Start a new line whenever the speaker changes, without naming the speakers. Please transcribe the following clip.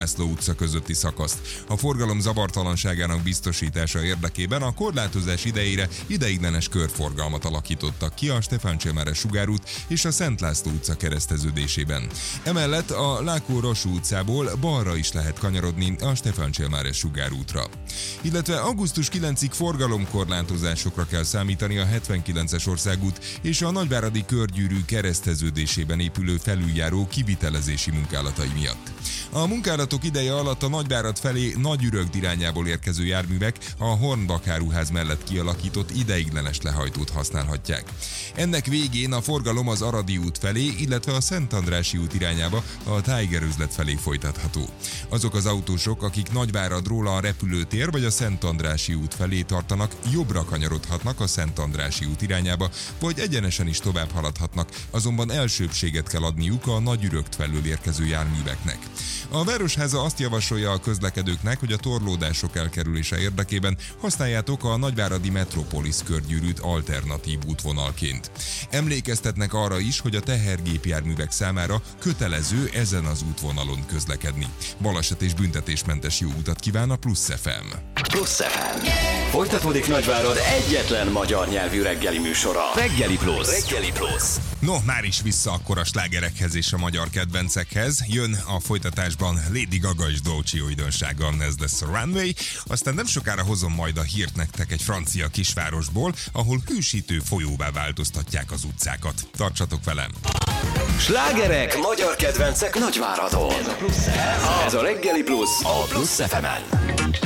László utca közötti szakaszt. A forgalom zavartalanságának biztosítása érdekében a korlátozás idejére ideiglenes körforgalmat alakítottak ki a Stefántsémáres sugárút és a Szent László utca kereszteződésében. Emellett a Lákó-Rassú utcából balra is lehet kanyarodni a Stefántsémáres sugárútra. Illetve augusztus 9-ig forgalomkorlátozásokra kell számítani a 79-es országút és a Nagyváradi körgyűrű kereszteződésében épülő felüljáró kivitelezési munkálatai miatt. A munkálatok ideje alatt a Nagyvárad felé Nagyürögd irányából érkező járművek a Hornbach-áruház mellett kialakított ideiglenes lehajtót használhatják. Ennek végén a forgalom az Aradi út felé, illetve a Szent Andrássy út irányába a Tiger üzlet felé folytatható. Azok az autósok, akik Nagyváradról a repülőtér vagy a Szent Andrássy út felé tartanak, jobbra kanyarodhatnak a Szent Andrássy út irányába, vagy egyenesen is tovább haladhatnak, azonban elsőbbséget kell adniuk a Nagyürögd felől érkező járműveknek. A Városháza azt javasolja a közlekedőknek, hogy a torlódások elkerülése érdekében használjátok a Nagyváradi Metropolis körgyűrűt alternatív útvonalként. Emlékeztetnek arra is, hogy a tehergépjárművek számára kötelező ezen az útvonalon közlekedni. Baleset és büntetésmentes jó utat kíván a Plusz FM.
Plusz FM. Folytatódik Nagyvárad egyetlen magyar nyelvű reggeli műsora. Reggeli Plusz. Reggeli Plusz.
No, már is vissza akkor a slágerekhez és a magyar kedvencekhez. Jön a folytatásban Lady Gaga és Doechii újdonsága, ez lesz a Runway. Aztán nem sokára hozom majd a hírt nektek egy francia kisvárosból, ahol hűsítő folyóvá változtatják az utcákat. Tartsatok velem!
Slágerek, magyar kedvencek Nagyváradon. Ez a Reggeli Plusz a Plusz FM-en.